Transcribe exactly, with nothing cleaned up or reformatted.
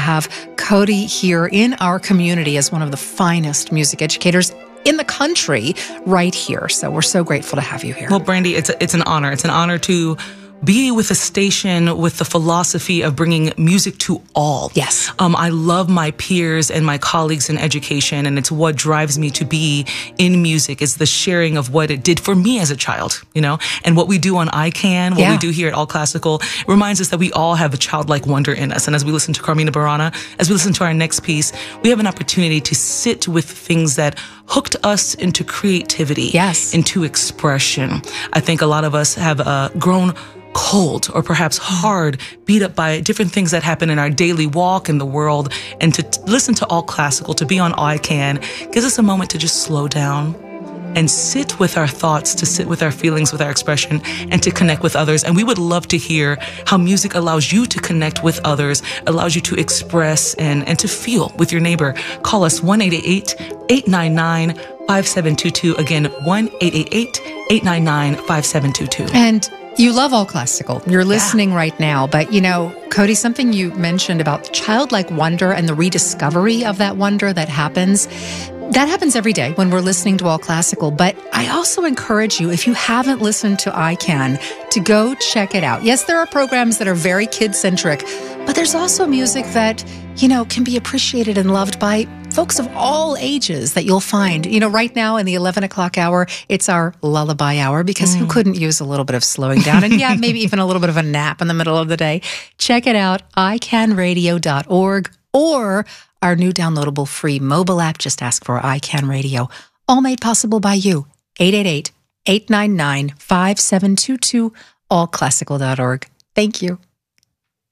have Cody here in our community as one of the finest music educators in the country right here. So we're so grateful to have you here. Well, Brandy, it's a, it's an honor. It's an honor to be with a station with the philosophy of bringing music to all. Yes. Um, I love my peers and my colleagues in education, and it's what drives me to be in music. It's the sharing of what it did for me as a child, you know, and what we do on I CAN, what yeah. we do here at All Classical, reminds us that we all have a childlike wonder in us. And as we listen to Carmina Burana, as we listen to our next piece, we have an opportunity to sit with things that hooked us into creativity, yes. into expression. I think a lot of us have uh, grown cold or perhaps hard, beat up by different things that happen in our daily walk in the world. And to t- listen to All Classical, to be on I CAN, gives us a moment to just slow down and sit with our thoughts, to sit with our feelings, with our expression, and to connect with others. And we would love to hear how music allows you to connect with others, allows you to express and, and to feel with your neighbor. Call us one eight eight eight, eight nine nine, five seven two two. Again, one eight eight eight, eight nine nine, five seven two two. And you love All Classical. You're listening yeah. right now. But, you know, Cody, something you mentioned about childlike wonder and the rediscovery of that wonder that happens, that happens every day when we're listening to All Classical. But I also encourage you, if you haven't listened to I CAN, to go check it out. Yes, there are programs that are very kid-centric, but there's also music that, you know, can be appreciated and loved by folks of all ages that you'll find. You know, right now in the eleven o'clock hour, it's our lullaby hour, because mm. who couldn't use a little bit of slowing down? And yeah, maybe even a little bit of a nap in the middle of the day. Check it out, i can radio dot org, or our new downloadable free mobile app. Just ask for I CAN Radio. All made possible by you. eight eight eight, eight nine nine, five seven two two, all classical dot org. Thank you.